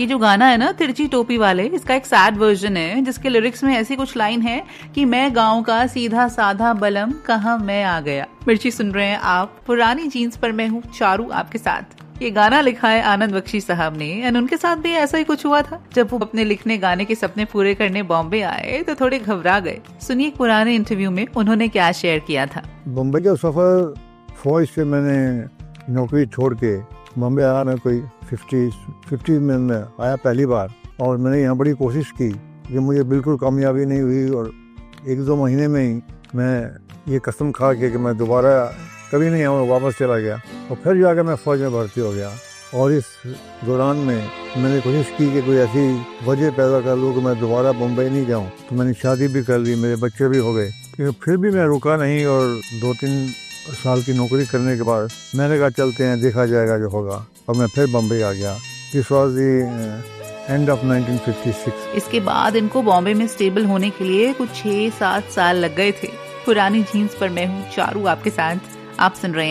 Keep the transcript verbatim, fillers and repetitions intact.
ये जो गाना है ना तिरछी टोपी वाले, इसका एक सैड वर्जन है जिसके लिरिक्स में ऐसी कुछ लाइन है कि मैं गाँव का सीधा साधा बलम, कहाँ मैं आ गया। मिर्ची सुन रहे हैं आप, पुरानी जीन्स पर मैं हूँ चारू आपके साथ। ये गाना लिखा है आनंद बख्शी साहब ने, एंड उनके साथ भी ऐसा ही कुछ हुआ था। जब वो अपने लिखने गाने के सपने पूरे करने बॉम्बे आए तो थोड़े घबरा गए। सुनिए पुराने इंटरव्यू में उन्होंने क्या शेयर किया था। बॉम्बे का सफर फौज से मैंने नौकरी छोड़ के बॉम्बे आया। मैं कोई फिफ्टी फिफ्टी में मैं आया पहली बार, और मैंने यहाँ बड़ी कोशिश की कि मुझे बिल्कुल कामयाबी नहीं हुई, और एक दो महीने में ही मैं ये कसम खा के कि मैं दोबारा कभी नहीं आऊँ, वापस चला गया। और फिर जाकर मैं फौज में भर्ती हो गया। और इस दौरान में मैंने कोशिश की कि कोई ऐसी वजह पैदा कर लूँ कि मैं दोबारा मुंबई नहीं जाऊँ। तो मैंने शादी भी कर ली, मेरे बच्चे भी हो गए, लेकिन फिर भी मैं रुका नहीं। और दो तीन साल की नौकरी करने के बाद मैंने कहा चलते हैं, देखा जाएगा जो होगा, और मैं फिर बम्बई आ गया। This was the end of nineteen fifty six. इसके बाद इनको बॉम्बे में स्टेबल होने के लिए कुछ छह सात साल लग गए थे। पुरानी जीन्स पर मैं हूँ चारू आपके साथ, आप सुन रहे हैं